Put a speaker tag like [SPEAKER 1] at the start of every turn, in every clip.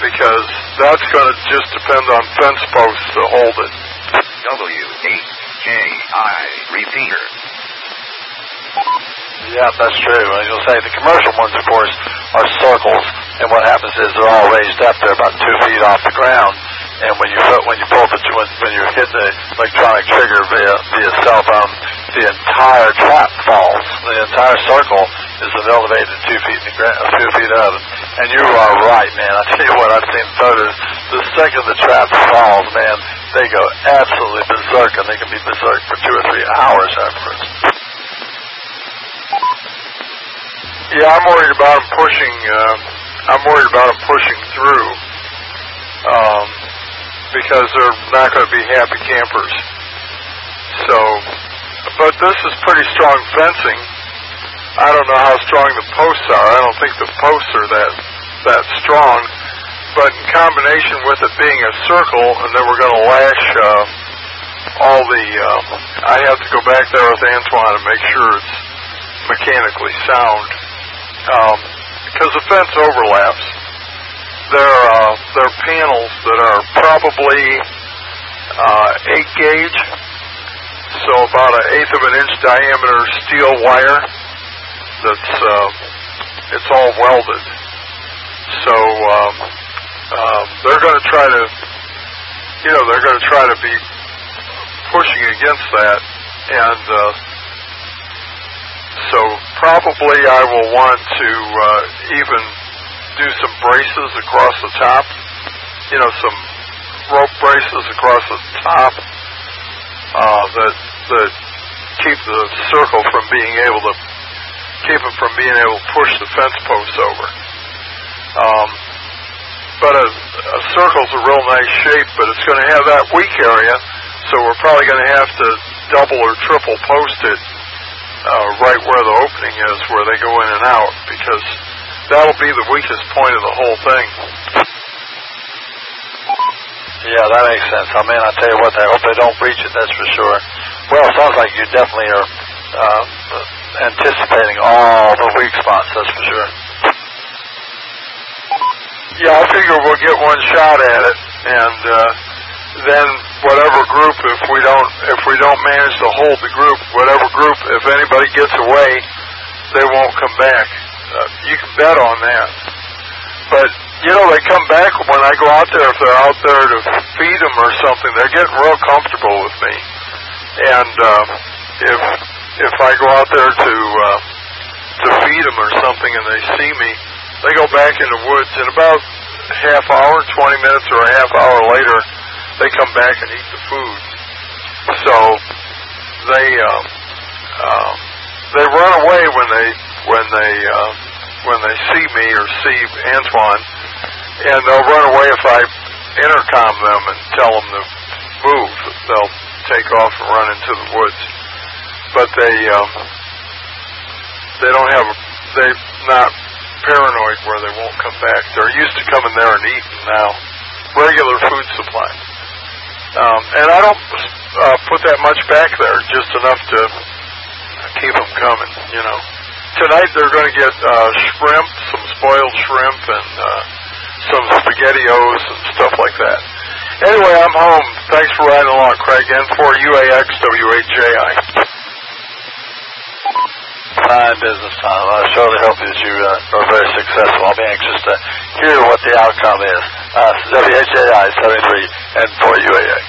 [SPEAKER 1] because that's going to just depend on fence posts to hold it.
[SPEAKER 2] WHJI repeater.
[SPEAKER 3] Yeah, that's true. And you'll say the commercial ones, of course, are circles, and what happens is they're all raised up. They're about 2 feet off the ground, and when you hit the electronic trigger via cell phone, the entire trap falls. The entire circle is elevated 2 feet in the ground, 2 feet up. And you are right, man. I tell you what, I've seen photos. The second the trap falls, man, they go absolutely berserk, and they can be berserk for 2 or 3 hours afterwards.
[SPEAKER 1] Yeah, I'm worried about them pushing. I'm worried about them pushing through because they're not going to be happy campers. So, but this is pretty strong fencing. I don't know how strong the posts are. I don't think the posts are that strong. But in combination with it being a circle, and then we're going to lash all the. I have to go back there with Antoine and make sure it's mechanically sound. Because the fence overlaps. There are panels that are probably 8 gauge, so about 1/8 of an inch diameter steel wire. It's all welded. So they're going to try to, they're going to try to be pushing against that, and so probably I will want to even do some braces across the top, some rope braces across the top that keep the circle from being able to push the fence posts over. But a circle's a real nice shape, but it's going to have that weak area, so we're probably going to have to double or triple post it right where the opening is, where they go in and out, because that'll be the weakest point of the whole thing.
[SPEAKER 3] Yeah, that makes sense. I mean, I tell you what, I hope they don't breach it, that's for sure. Well, it sounds like you definitely are anticipating all the weak spots, that's for sure.
[SPEAKER 1] Yeah, I figure we'll get one shot at it, and then whatever group, if we don't manage to hold the group, whatever group, if anybody gets away, they won't come back. You can bet on that. But they come back when I go out there. If they're out there to feed them or something, they're getting real comfortable with me. And if I go out there to feed them or something, and they see me, they go back in the woods. In about half hour, 20 minutes, or a half hour later, they come back and eat the food. So they run away when they see me or see Antoine, and they'll run away if I intercom them and tell them to move. They'll take off and run into the woods. But they're not paranoid where they won't come back. They're used to coming there and eating now. Regular food supply. And I don't put that much back there, just enough to keep them coming, Tonight they're going to get shrimp, some spoiled shrimp, and some SpaghettiOs and stuff like that. Anyway, I'm home. Thanks for riding along, Craig. N4UAX WHJI.
[SPEAKER 3] Fine business, Tom. I surely hope that you are very successful. I'll be anxious to hear what the outcome is. WHJI 73 N4UAX.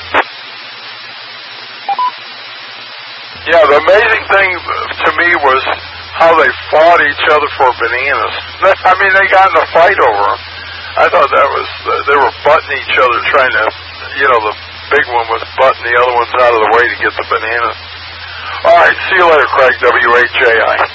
[SPEAKER 1] Yeah, the amazing thing to me was how they fought each other for bananas. I mean, they got in a fight over them. I thought they were butting each other, trying to, the big one was butting the other ones out of the way to get the banana. All right, see you later, Craig, WHJI.